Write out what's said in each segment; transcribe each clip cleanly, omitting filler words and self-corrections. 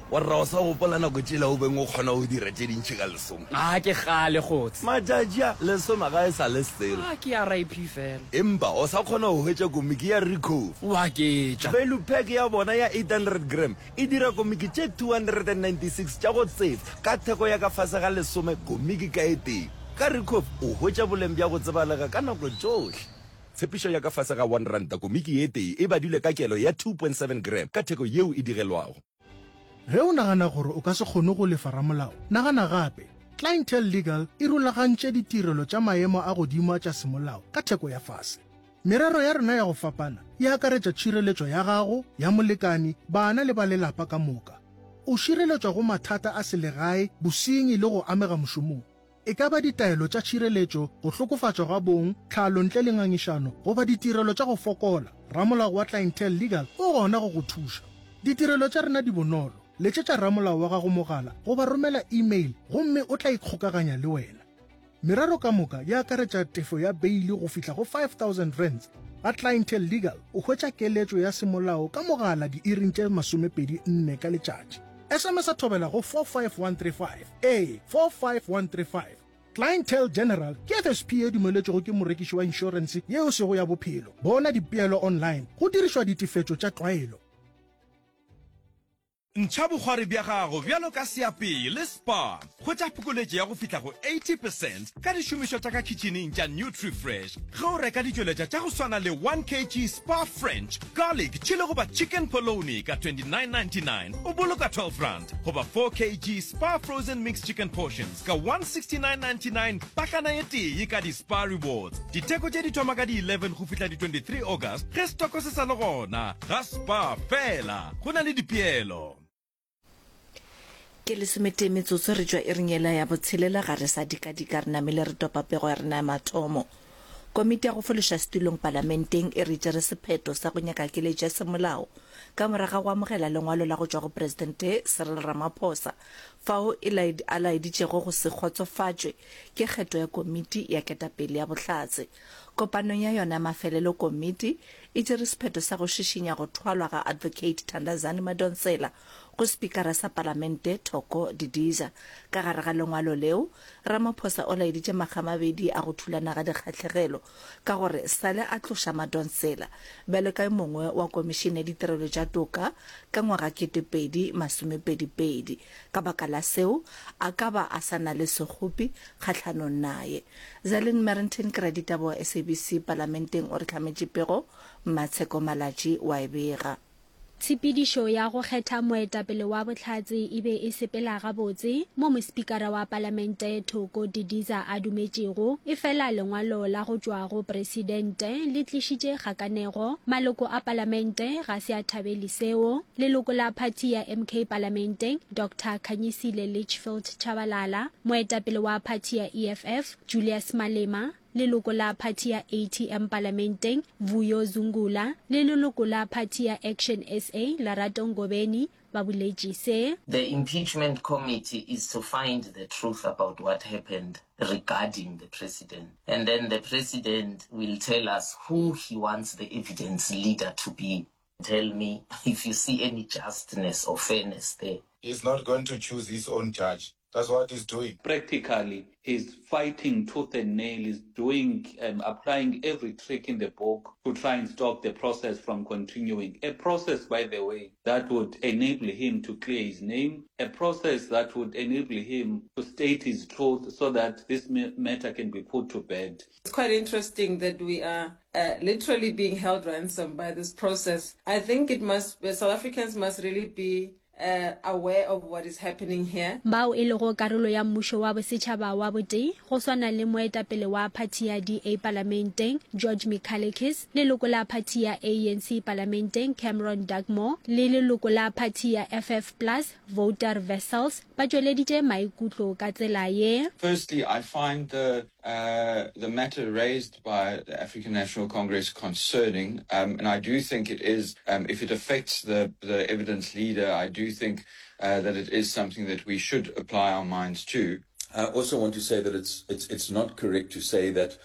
wa rra o sa gopola nako tsela o beng o kgona go dira tse dintšhi ka lesome ke gale gotse matšatši a lesome ga e sa le selo ke ya rip fela empa o sa kgona go hwetša komiki ya recof wa ketša value pack ya bona ya 800 gram e dira komiki tše 296 tša go tsefa ka theko ya ka fase ga lesome komiki ka eteng ka recof o hwetša boleng bja go tsebalega ka nako tsohle tshepišo ya ka fase ga 1 ranta komiki ye tee e badile ka kelo ya 2.7 gram ka theko yeo e digelwago. ge o nagana gore o ka se kgone go lefa ramolao nagana gape clientele legal e rulagantše ditirelo tša maemo a godimo tša semolao ka theko ya fase. merero ya rena ya go fapana e akaretša tšhireletšo ya gago ya molekani bana le ba lelapa ka moka. O šireletšwa go mathata a selegae bosenyi le go amega mošomong. E ka ba ditaelo tša tšhireletšo go hlokofatšwa ga bong tlhalo ntle le ngangišano goba ditirelo tša go fokola. ramolao wa clientele legal o gona go go thuša. ditirelo tša rena di bonolo letšetša ramolao wa gago mogala goba romela email gomme o tla ikgokaganya le wena. merero ka moka ya akaretša tefo ya beili go fihla go 5,000 rands. ga clientele legal o hwetša keletšo ya semolao ka mogala diiring tše 24 ka letšatši. SMS a thobela go 45135 45135. clientele general ke FSP e dumeletšego ke morekiši wa inšorense yeo sego ya bophelo. bona dipeelo online go dirišwa ditefetšo tša tlwaelo. ntšha bogware bja gago bjalo ka seapeng le spa hwetša phokoletše ya go fihla go 80% ka dišomišo tša ka kitšhineng tša nutrifresh ge o reka ditšweletša tša go swana le 1 kg spa french garlic chile goba chicken polony ka 29.99 o boloka 12 rand goba 4 kg spa frozen mixed chicken portions ka 169.99 pakana ye tee ka di-spa rewards. diteko tše di thoma ka di-11 go fihla di-23 august ge stoko se sa le gona ga spa fela go na le dipeelo. ke lesomete metsotso re jwa irinyela ya botshelela ga re sa dika-dika re namele re topapego ya rena ya mathomo. komiti ya go fološa setulong palamenteng e re tšere sephetho sa go nyaka keletšo ya semolao ka moraga go amogela lengwalo la go tšwa go presidente Cyril Ramaphosa fao a laeditšego go se kgotsofatšwe ke kgetho ya komiti ya ketapele ya bohlatse. kopanong ya yona mafelelo komiti e tšere sephetho sa go šišinya go thwalwa ga advocate Thandazani Madonsela go spikara sa palamente Thoko Didiza. ka gare ga lengwalo leo Ramaphosa o laeditše magamabedi a go thulana ga dikgatlhegelo ka gore sale a tloša Madonsela bjale ka mongwe wa komišene ditirelo tša toka ka ngwaga 2022. ka baka la seo a ka ba a sa na le sekgopi kgatlhanong naye. Zalin Marrington kredita bo SABC palamenteng o re tlhametše pego Matsheko Malatši wa e bega. Tshepedišo ya go kgetha moetapele wa bohlatse e be e sepela gabotse mo mospikara wa palamente Thoko Didiza a dumetšego e fela lengwalo la go tšwa go presidente le tlišitše kgakanego. maloko a palamente ga se a thabele seo. leloko la phathi ya MK palamenteng Dr. Khanyisile Litchfield Chabalala, moetapele wa phathi ya EFF Julius Malema, leloko la phathi ya ATM palamenteng Vuyo Zungula le leloko la phathi ya Action SA Larato Ngobeni ba boletše se. The impeachment committee is to find the truth about what happened regarding the president. And then the president will tell us who he wants the evidence leader to be. Tell me if you see any justness or fairness there. He's not going to choose his own judge. That's what he's doing. Practically, he's fighting tooth and nail, he's doing, applying every trick in the book to try and stop the process from continuing. A process, by the way, that would enable him to clear his name, a process that would enable him to state his truth so that this matter can be put to bed. It's quite interesting that we are literally being held ransom by this process. I think South Africans must really be aware of what is happening here. bao e lego karolo ya mmušo wa bosetšhaba wa bote go swana le moetapele wa phathi ya DA palamenteng George Mikalekis, leloko la phathi ya ANC palamenteng Cameron Dugmore le leloko la phathi ya FF Plus Voter Vessels ba tšweleditše maikutlo ka tsela ye. Firstly, I find the matter raised by the African National Congress concerning, and I do think it is, if it affects the evidence leader, I do think that it is something that we should apply our minds to. I also want to say that it's not correct to say that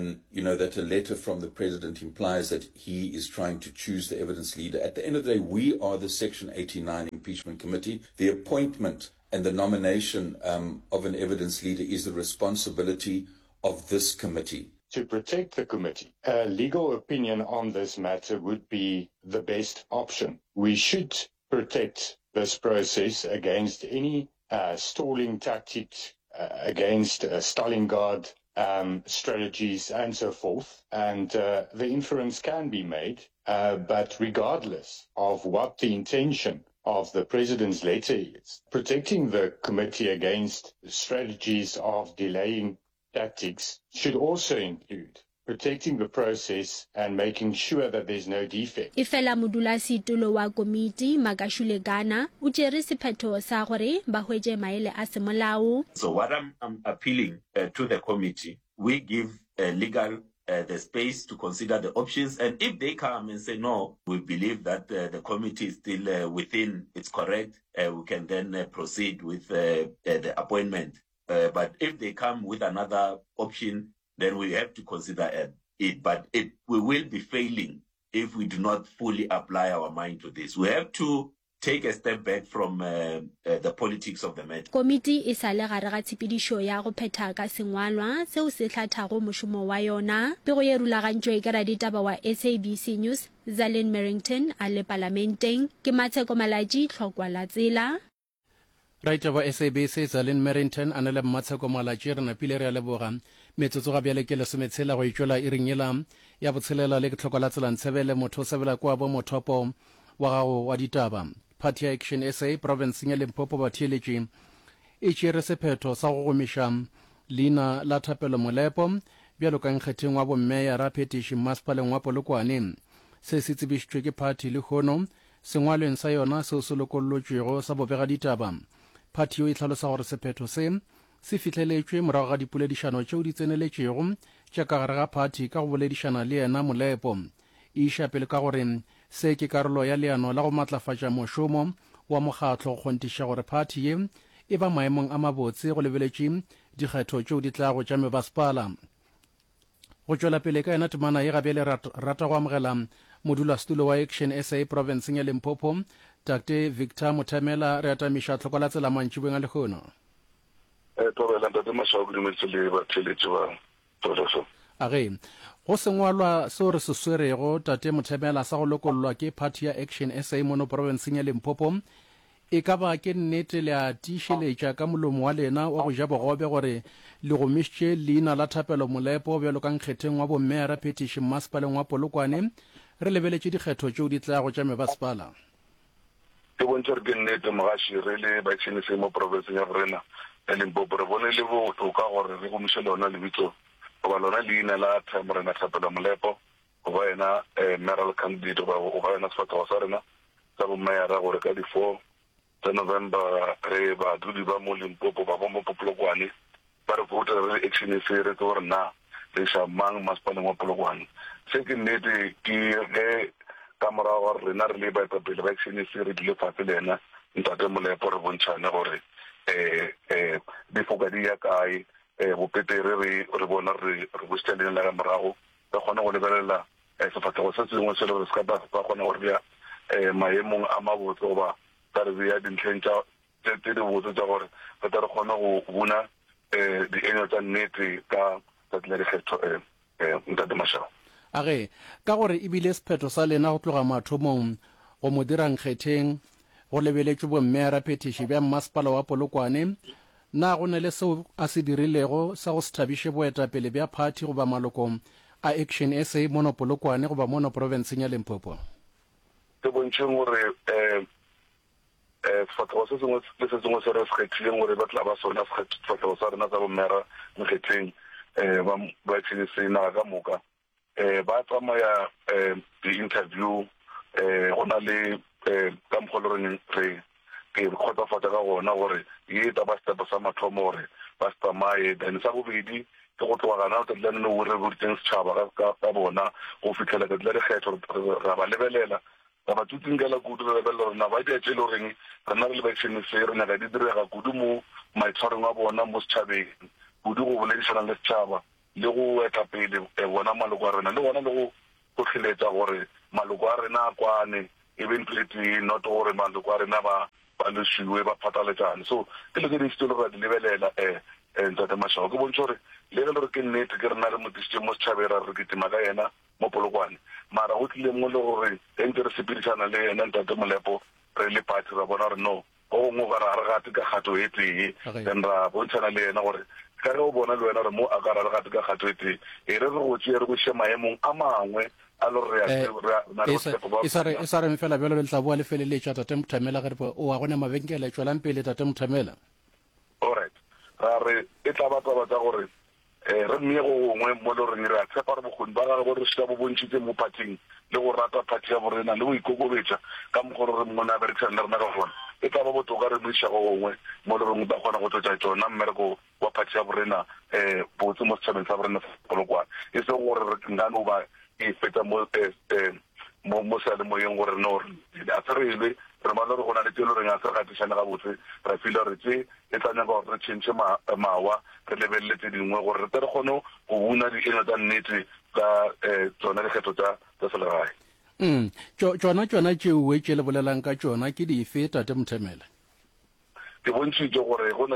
that a letter from the president implies that he is trying to choose the evidence leader. At the end of the day, we are the Section 89 impeachment committee. The appointment and the nomination of an evidence leader is the responsibility of this committee. To protect the committee, a legal opinion on this matter would be the best option. We should protect this process against any stalling tactics, against Stalingrad strategies and so forth. And the inference can be made, but regardless of what the intention of the president's letter is, protecting the committee against strategies of delaying tactics should also include protecting the process and making sure that there's no defect. Ifela modulasetulo wa komiti Makashule Gana o tšere sephetho sa gore ba hwetše maele a semolao. So what I'm appealing to the committee, we give legal the space to consider the options, and if they come and say no, we believe that the committee is still within, it's correct, we can then proceed with the appointment. But if they come with another option, then we have to consider it. But we will be failing if we do not fully apply our mind to this. We have to take a step back from the politics of the matter. Komiti e sa le gare ga tshepedišo ya go phetha ka sengwalwa seo se hlathago mošomo wa yona. Pego ye rulagantšwe ke raditaba wa SABC News, Zalin Merrington a le parlamenteng. Ke Matsheko Malaji, tlhokwa la tsela. Writer wa SABC Zalin Merrington a ne le Matsheko Malaji re napile re a leboga metsotso ga bjale ke lesometshela go itšwela e ringela ya botshelela le ke tlhokwa la tsela ntshebele motho o sebela kwa bo mothopo wa gago wa ditaba. Party Action SA provinceng ya Limpopo ba theeletše e tšere sephetho sa go gomiša leina la Thapelo Molepo bjalo ka nkgetheng wa bommeya ra phetiši masepaleng wa Polokwane. Se se tsebišitšwe ke party le kgono sengwalweng sa yona seo se lokollotšwego sa bobega ditaba. Party e tlhalosa gore sephetho se fihleletšwe morago ga dipoledišano tšeo di tseneletšego tša ka gare ga party ka go boledišana le yena Molepo. E iša pele ka gore se ke karolo ya leano la go matlafatša mošomo wa mokgatlo go kgontiša gore party ye e ba maemong a mabotse go lebeletše dikgetho tšeo di tla go tša mebasepala. Go tšwela pele ka yena temana ye gabjale rata go amogela modulasetulo wa Action SA provinceng ya Limpopo Dr. Victor Mothamela re atamiša tlhoko la tsela mantšiboeng a lekgono. Age go sengwalwa seo re se swerego Tate Mothamela sa go lokollwa ke party ya Action SA mono provinceng ya Limpopo e ka ba ke nnete le a tiišeletša ka molomo wa lena wa go ja bogobe gore le gomišitše leina la Thapelo Molepo bjalo ka nkgetheng wa bommeya ra phetiši masepaleng wa Polokwane re lebeletše dikgetho tšeo di tla go tša mebasepala. Ke bontšha re ke nnete mogaši re le Action SA mo provinceng ya rena ya Limpopo re bone le botoka gore re gomiše lona lebitso goba lona leina la Morena Thapelo Molepo goba yena mayoral candidate goba yena sefatlhego sa rena sa bommeyara gore ka di-4 tsa November re badudi ba mo Limpopo ba mo Polokwane ba re vouta re le Action SA re tse gore na re iša mang masepaleng wa Polokwane. Se ke nnete ke ge ka morago gore rena re le baetapele ba Action SA re dile fatshe le ena Ntate Molepo re bontšhane gore difoka di ya kae bopetere re bona re bositša leina la ka morago re kgona go lebelela sefatlhego se sengwe se le gore se ka ba kgona gore bja maemong a mabotse goba ka re beya dintlheng tse di botse tša gore re tla re kgona go buna dienyo tša nnete ka tsatsi la dikgetho Ntate Mashao. Age ka gore ebile sephetho sa lena go tloga mathomong go mo dira nkgetheng go lebeletšwe bommeya ra phetiši bja masepala wa Polokwane na go ne le seo a se dirilego sa go se thabiše boetapele bja party goba maloko a Action SA mono Polokwane goba mono provinceng ya Limpopo? Ke bontšheng gore sefatlhego se sengwe le se sengwe se re se kgethileng gore ba tla ba sona sefatlhego sa rena sa bommera nkgetheng ba Action SA naga ka moka ba tsamaya di-interview go na le ka mokgwa le reng re ke kgotsafatsa ka gona gore ye taba setepo sa mathomo gore ba se tsamaye then sa bobedi ke go tloga gana ka tla nne o re boditseng setšhaba ka bona go fitlhela ka tla dikgetho ra ba lebelela ra ba tutsinkela kudu re lebelela gore na ba diatše le goreng rena re le ba-action se re nyaka di direga kudu mo maitshwareng a bona mo setšhabeng kudu go boledišana le setšhaba le go etapele bona maloko a rena le gona le go tlhotlheletsa gore maloko a rena a kwane eventually not gore maloko a rena ba lesiwe ba phathaletsane so ke le ke di stolo ra di lebelela ntate Mashao ke bontse gore le ge le re ke nnete ke rena re motisitse mo setšhabeng ra re ketima ka yena mo Polokwane mara go tlile mo le gore ente re sepedisana le yena ntate Molepo re le party ra bona re no o mo ga re gate ka gato e tee then ra bontshana le yena gore ka ge o bona le wena re mo a ka ra re gate ka gato e tee e re go tšee re go še maemong a mangwe a lo re e sa re fela bjalo le tla boa le feleletša tate Mothamela ge o a gona mabenkele tswelang pele tate Mothamela alright ra re e tla batsa gore re mme go gongwe mo le reng re a tshepa re bokgoni ba gage gore re šita bo bontšhitse mo parting le go rata party ya borena le go ikokobetša ka mokgolo re mona berekisana le rena ka gona e tla ba botoka re mo iša go gongwe mo le reng ba kgona go tswetša tsona mmereko wa party ya borena botse mo setšhabeng sa borena Polokwane e seng gore re ngano ba e fetsa mo sealemoyeng gore no a tserelwe re bona re gona le telo reng a se gatišane ga botse ra fila re tse e tla nyaka gore re tšhentšhe mawa re lebelele tse dingwe gore re tle re kgone go buna dieno tsa nnete ka tsona dikgetho tsa selegae tsona tšeo tše le bolelang ka tsona ke dife tate Mothamela ke bontšhitše gore go na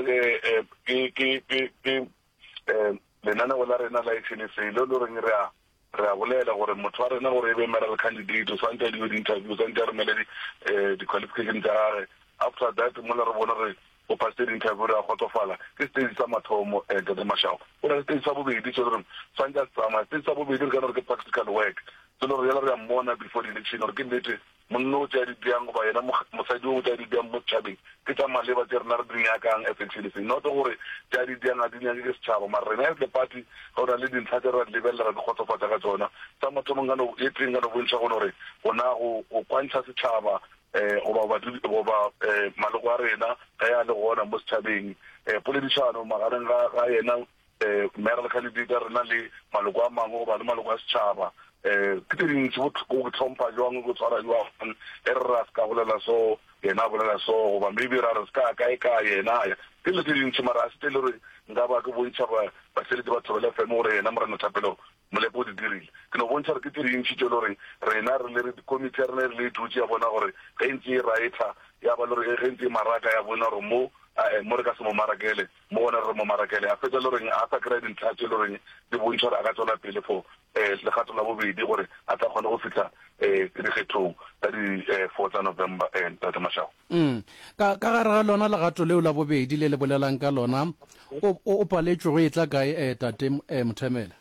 ke lenaneo la rena la action se le reng re a bolela gore motho wa rena gore e be mayoral candidate o swantse a dio di-interview swantse a romele di-qualification tsa gage after that mo le re bona re o passitse di-interview re a kgotsofala ke stage sa mathomo tate Mashao go na le stage sa bobedi se gore swantse a tsamaya stage sa bobedi re ka re ke practical work se le gore yala re a mmona before the election gore ke nnete monna o tšea didiang goba yena mosadi o tšea didiang mo setšhabeng ke tša maleba tše rena re di nyakang essentially not gore tšea didiang a di nyake ke setšhaba mara rena as the party ga o na le dintlha tše re di lebelela ra di kgotsofatsa ka tsona sa mathomong e teng ka no bontšha gone gore gona go kwantšha setšhaba goba maloko a rena ga ya le gona mo setšhabeng poledišano magareng ga yena mayoral candidate a rena le maloko a mangwe goba le maloko a setšhaba ke tse dintsi go tlhompha jwang go tshwara jwang e re ra se ka bolela so yena a bolela so goba maybe ra re se ka kae ka yena ke le tse dintsi mara a se tele gore nka ba ke bontšha baseledi ba Thobela FM gore yena Morena Thapelo Molepo o di dirile ke no bontšha re ke tse dintsi tse le gore rena re le committee ya rena re le dutse ya bona gore ge ntse e raeta ya ba le gore ge ntse maraka ya bona gore mo re ka se mo marakele mo bona re mo marakele a fetsa le gore a sa kry-a dintlha tse le gore di bontšha gore a ka tswela pele for legato la bobedi gore a tla kgone go fitlha dikgethong tsa di-4 tsa November tate Mashao ka gare ga lona legato leo la bobedi le le bolelang ka lona o paletšwe go e tla kae tate Mothamela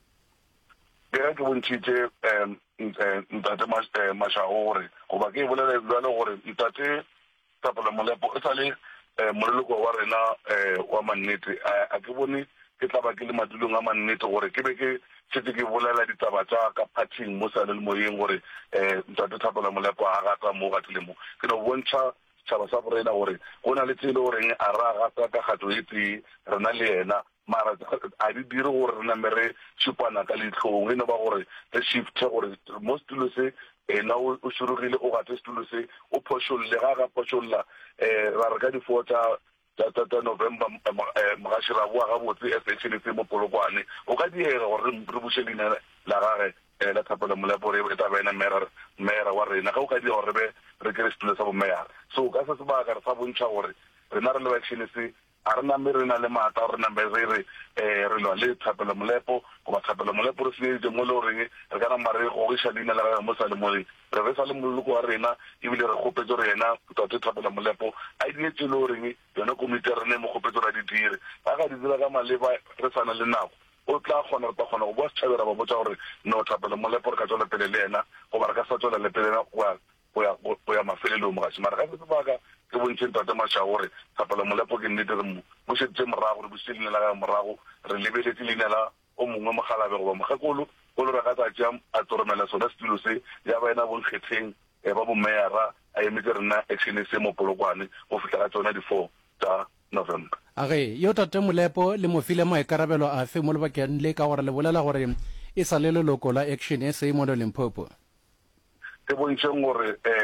ke ga ke bontšhitše ntate Mashao gore goba ke bolela jalo gore ntate Thapelo Molepo e sa le moleloko wa rena wa mannete a ke bone ke tla ba ke le madulong a mannete gore ke be ke setse ke bolela ditaba tsa ka parting mo sealemoyeng gore ntate Thapelo Molepo a gata mo gatile mo ke no bontšha setšhaba sa borena gore go na le tse e le goreng a ra gata ka gato e tee rena le yena mara a di dire gore re name re šupana ka leitlhong e no ba gore re shifte gore mo setulo se ena o šurugile o gate setulo se o phošolle ga ga phošolla ra re ka di-4 tsa November mogashiraboa ga botse essentially se mo Polokwane o ka diega gore re buše leina la gage la Thapelo Molepo re e taba ena mera wa rena ga o ka diega gore re kere setulo sa bomeyara so ka se sebaka re sa bontšha gore rena re le ba-action se a re name re na le maata re name re lwa le Thapelo Molepo goba Thapelo Molepo re senyeditse mo le goreng re ka nama re gogiša leina la gage mo salemoyeng re sa le moloko wa rena ebile re kgopetse gore yena tate Thapelo Molepo a dietse le goreng yona komiti ya rena mo kgopetse gore a di dire ga ka di dira ka maleba re sana le nako o tla kgona re tla kgona go boa setšhabeng ra ba botsa gore no Thapelo Molepo re ka tswela pele le ena goba re ka sa tswela le pele go ya mafelelong mogaši mara ka se sebaka ke bontšheng tate Mashao gore Thapelo Molepo ke nnete re mo šeditse morago re busitse leina la gage morago re lebeletse leina la o mongwe mogalabe goba mogekolo o le re ka tsa a toromela sona setulo se ya ba ena bonkgetheng ba bomeyara a emetse rena action se mo Polokwane go fitlha ka tsona di-4 tsa November age yo tate Molepo le mo file maikarabelo a fe mo lebakeng le ka gore le bolela gore e sa le leloko la action se mo Limpopo ke bontšheng gore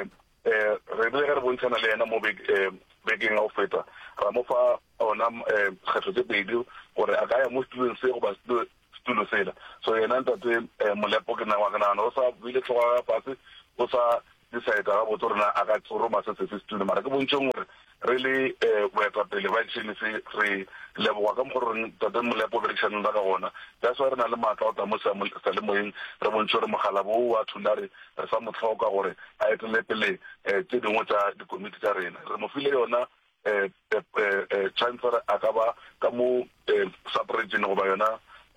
re bile ga re bontshana le ena mo bekeng a o feta ra mo fa ona kgetho tse pedi gore a ka ya mo student se go ba stulo sela so yena ntate Molepo ke na wa kana no sa bile tloga fase o sa decide ga botso rena a ka tsoro se stulo mara ke bontshong gore really weta pele ba tsene se re leboga ka mogoro ntate Molepo berekisana ka gona that's why re na le matla o tamo sa le moeng re bontse re mogala bo wa thulare re sa motlhoka gore a etele pele tse dingwe tsa dikomiti tsa rena re mo file yona chancellor a ka ba ka mo sub-region go ba yona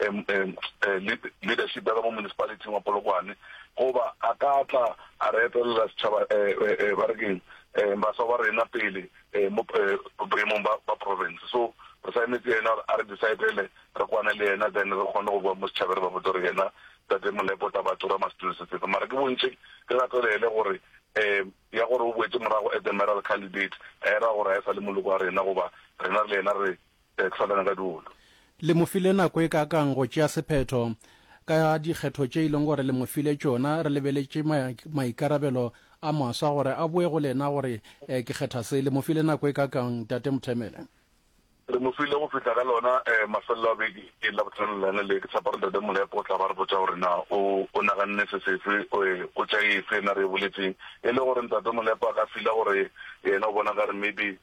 leadership ya mo municipality wa Polokwane go ba a ka tla a re etela setšhaba ba re keng ba sa ba rena pele mo boemong ba province so re sa ene yena a re decidele re kwana le yena then re kgone go bua mo setšhabeng ba botse re yena tate Molepo ta ba tura mastulo se tse mara ke bontse ke ratolele gore ya gore o boetse morago as the mayoral candidate era gore a sa le moloko wa rena goba rena le yena re tsalana ka dilo le mofile nako e ka kang go tšea sephetho ka dikgetho tše ileng gore le mofile tšona re lebeletše maikarabelo a maswa gore a boe go lena gore ke kgetha se le mofile nako e ka kang tate Mothemele re mofile go fitla ka lona mafelo a beke e la botlhanelane le ke tsapare tate Molepo tla ba re botsa gore na o naganne se sefe o tša efe na re boletseng e le gore tate Molepo a ka fila gore yena o bona ka re maybe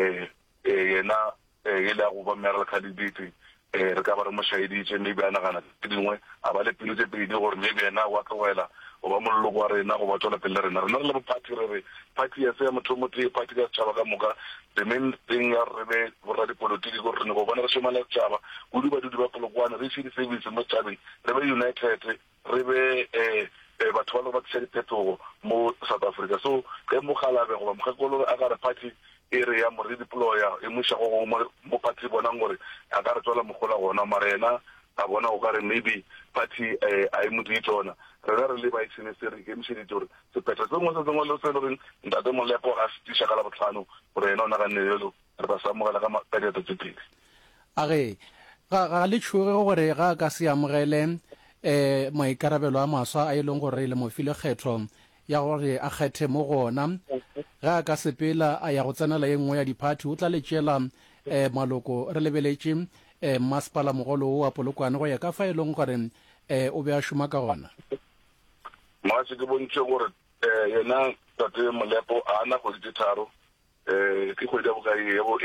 yena e le a go ba mayoral candidate re ka ba re moshaheditše maybe a nagana tse dingwe a ba le pelo tse pedi gore maybe yena wa tlogela go ba moloko wa rena go ba tswela pele rena re le bophathi re re party ya se ya motho motho party ka setšhaba ka moka the main thing ya re be borra dipolotiki gore re go bona re šomela setšhaba kudu badudi ba Polokwane re ise di-service mo setšhabeng re be united re be batho ba le ba tliša diphetogo mo South Africa so ge mogalabe goba mogekolo a ka re party ere ya mo redeploya e mošago go mo party bonang gore a ka re tswela mogola gona mara yena a bona o ka re maybe party a e motho e tsona rena re le ba itsene se re ke mšeditse gore sephetho se ngwe se sengwe le se le goreng ntate Molepo a se tiša ka la botlhano gore yena o naganne yelo re ba se amogela ka diato tse pedi age ga le tšhoge gore ga ka se amogele maikarabelo a maswa a e leng gore le mofile kgetho ya gore a kgethe mo gona ga ka sepela a ya go tsenela e nngwe ya diphathi o tla le tšela maloko re lebeletše masepala mogolo wa Polokwane go ya ka fa e leng gore o be a šoma ka gona maase ke bontše gore yena tate Molepo a na kgwedi tše tharo ke kgwedi ya bokae ya bo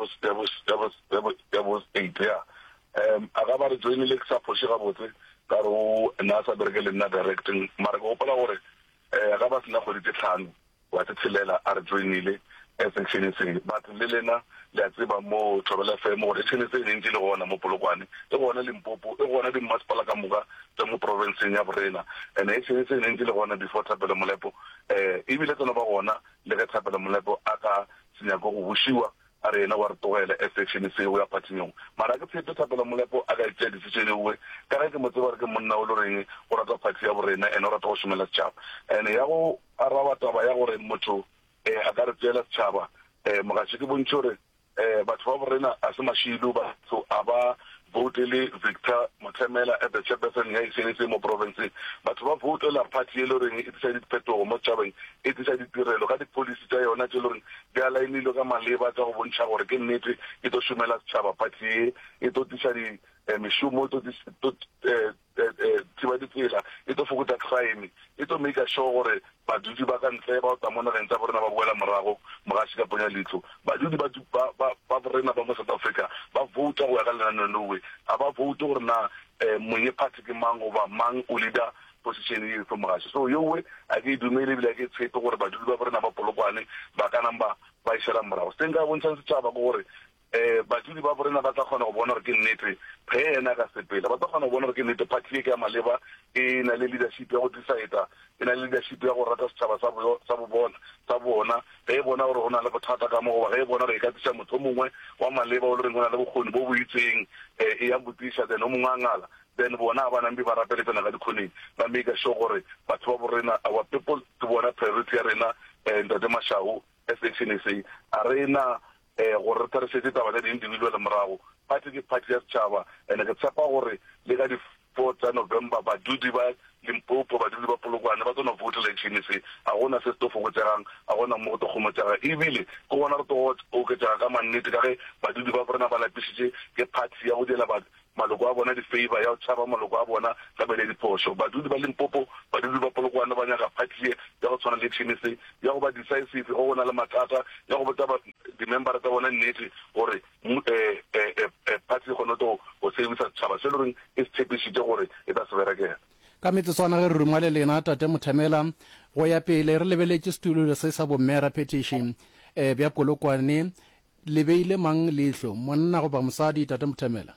8 ya a ka ba re joinile ke sa phoše gabotse ka re o nna a sa bereke le nna directing mara ke gopola gore a ka ba sena kgwedi tše tlhano wa tse tshelela a re joinile section se but le lena le a tseba mo Thobela FM gore section se ntse le gona mo Polokwane e gona Limpopo e gona di masepala ka moka tsa mo province ya Borena ene section se ntse le gona before Thapelo Molepo e bile tsona ba gona le ge Thapelo Molepo a ka senya go bushiwa a re yena wa re togela section se o ya patinyong mara ke tshepe Thapelo Molepo a ka itse decision e we ka re ke mo tseba re ke monna o le reng o rata party ya Borena ene o rata go shumela setšhaba ene ya go araba taba ya gore motho a ka re tsela setšhaba mogatši ke bontšhe gore batho ba Borena a se mašilo ba so a ba votele Victor Mothemela at the chairperson ya isenetse mo province batho ba votela party e le reng e tsa diphetogo mo tšhabeng e tsa ditirelo ka di-policy tša yona tše le reng di a lainilwe ka maleba tša go bontšha gore ke nnete e tlo šomela setšhaba party e tlo tiša mešomo e tlo thiba ditsela e tlo fokotsa crime e tlo make sure gore badudi ba ka ntle ba o tsa mo nageng tsa Borena ba boela morago mogatši ka ponya leitlho badudi ba Borena ba mo South Africa ba vouta go ya ka lenaneo a ba voute gore na monnye party ke mang goba mang o leader position e for mogatši so yowe a ke dumele ebile a ke tshepe gore badudi ba Borena ba Polokwane ba ka nang ba išela morago se nka bontšhang setšhaba ke gore badudi ba Borena ba tla kgona go bona gore ke nnete phena ka sepela ba tla kgona go bona gore ke nnete party e ke ya maleba e na le leadership ya go decide e na le leadership ya go rata setšhaba sa bona ge e bona gore go na le bothata ka mo goba ge e bona gore e ka tiša motho mongwe wa maleba o le reng go na le bokgoni bo bo itseng e ya botiša then o mongwe a ngala then bona ba nang ba rapeletsana ka dikgoneng ba make sure gore batho ba Borena our people ke bona priority ya rena ntate Mashau section se a rena gore re tresetse taba tsa di-individual morago party ke party ya setšhaba and ke tshepa gore le ka 4 tsa November badudi ba Limpopo badudi ba Polokwane ba tsona vote election se a gona se sto fokotsegang a gona mo go gomotsa ebile go bona re to o ke tsa ka mannete ka ge badudi ba rena ba lapisitse ke party ya go dela ba maloko a bona di favor ya tshaba maloko a bona ka bele di posho badudi ba Limpopo badudi ba Polokwane ba nyaka party ya go tsona election se ya go ba decisive go bona le matata ya go botsa di member tsa bona nnete gore party go no to o service tshaba se loreng is tshepisitse gore e ba se berekela ka metsotswana ge re rumale lena Tate Mothamela go ya pele re lebeletse setulo se sa bommera petition bja Polokwane le beile mang leihlo monna go ba mosadi Tate Mothamela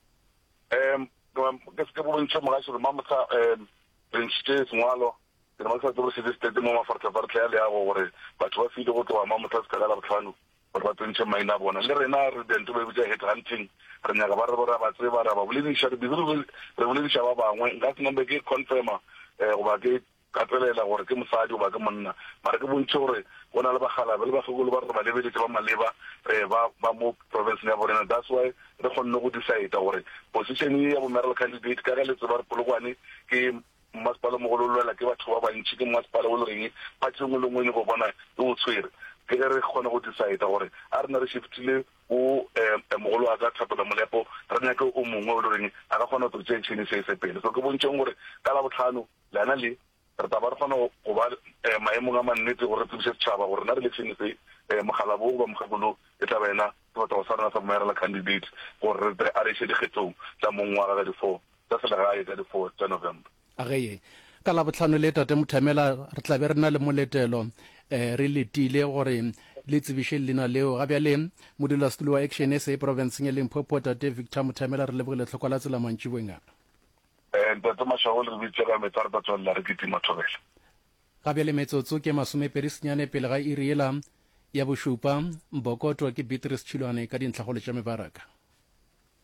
ke se ke bontšha mogaši gore mamotsa re ntšhitše sengwalo ke ne ba sa tlo se state mo mafartlafartla ya le ya gore batho ba file go tloga mamotsa se ka la botlhano gore ba tsentšhe maina a bona le rena re dento ba bitsa head hunting re nyaka ba re bora ba tseba ra ba bolediša re bolediša ba bangwe nka se nombe ke confirma goba ke katelela gore ke mosadi goba ke monna mara ke bontšhe gore go na le bagalabe le bagekolo ba re ba lebeletse ba maleba ba mo province ya borena that's why re kgonne go decide gore position ya bo mayoral candidate ka ga le tseba re Polokwane ke masepala mogolo lwela ke batho ba bantši ke masepala o le reng party ngwe le ngwe go bona e o tshwere ke re kgone go decide gore a re na re shiftile o mogolo a ka Thapelo Molepo re nyake o mongwe o le reng a ka kgona go tšentšhene se se pele so ke bontšeng gore ka la botlhano lena le re taba re kgona go ba maemong a mannete gore re tsebise setšhaba gore na re election se mogala bo ba mogakolo e tla bena ke batla go sa rena sa mayoral candidate gore re a re še dikgetsong tsa mongwaga ka di-4 tsa selegae ka di-4 tsa November ageye ka la botlhano le Tate Mothamela re tla be re na le moletelo re letile gore le tsebiše leina leo ga bjale modulasetulo wa Action SA provinceng ya Limpopo Tate Victor Mothamela re lebogile tlhoko la tsela mantši boengana ntate Mashago le bitse ka metsa re tswalla re kitima thobela ga bjale metsotso ke 20 pele ga iri ela ya bošupa Mbokoto ke Beatrice Chilwane ka dintlhagolo tša mebaraka